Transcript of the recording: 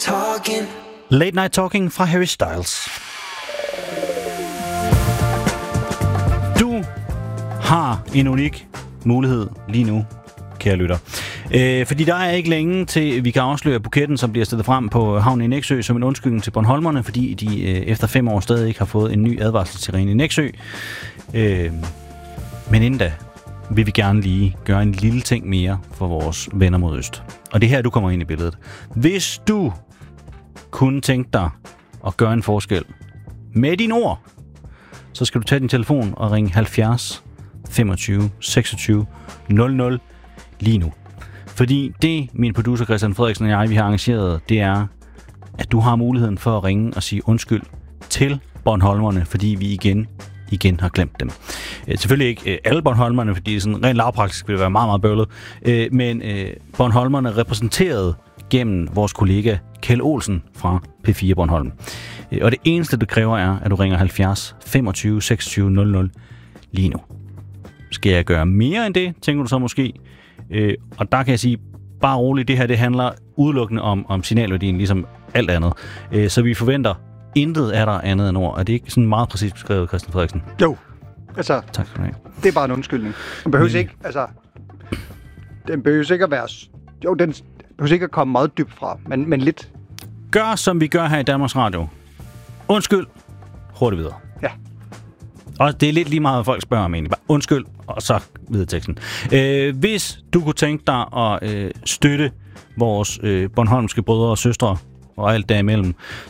talking. Late Night Talking fra Harry Styles. Du har en unik mulighed lige nu, kære lytter. Fordi der er ikke længe til, vi kan afsløre buketten, som bliver stillet frem på havnen i Nexø som en undskyldning til Bornholmerne, fordi de efter 5 år stadig ikke har fået en ny advarselssirene i Nexø. Men inden da vil vi gerne lige gøre en lille ting mere for vores venner mod øst. Og det er her, du kommer ind i billedet. Hvis du kunne tænke dig at gøre en forskel med dine ord, så skal du tage din telefon og ringe 70 25 26 00 lige nu. Fordi det, min producer Christian Frederiksen og jeg, vi har arrangeret, det er, at du har muligheden for at ringe og sige undskyld til Bornholmerne, fordi vi igen har glemt dem. Selvfølgelig ikke alle Bornholmerne, fordi sådan rent lavpraktisk vil det være meget, meget bøvlet, men Bornholmerne repræsenteret gennem vores kollega Kjeld Olsen fra P4 Bornholm. Og det eneste, det kræver, er, at du ringer 70 25 26 00 lige nu. Skal jeg gøre mere end det, tænker du så måske? Og der kan jeg sige, bare roligt, det her det handler udelukkende om signalværdien, ligesom alt andet. Så vi forventer intet af der andet end ord. Er det ikke sådan meget præcist beskrevet, Christian Frederiksen? Jo. Altså, tak skal du have. Det er bare en undskyldning. Den behøver ikke, altså... Den behøver ikke at være... Jo, den behøver ikke at komme meget dybt fra, men lidt... Gør, som vi gør her i Danmarks Radio. Undskyld. Hurtigt videre. Ja. Og det er lidt lige meget, hvad folk spørger om egentlig. Bare undskyld, og så videre teksten. Hvis du kunne tænke dig at støtte vores bornholmske brødre og søstre, og alt derimellem,